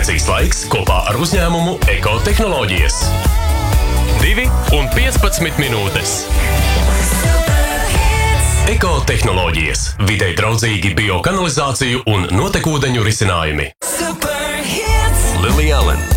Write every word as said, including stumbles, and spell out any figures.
Precīzs laiks kopā ar uzņēmumu Ekotehnoloģijas. Divi un piecpadsmit minūtes. Ekotehnoloģijas. Videi draudzīgi biokanalizāciju un notekūdeņu risinājumi. Lily Allen.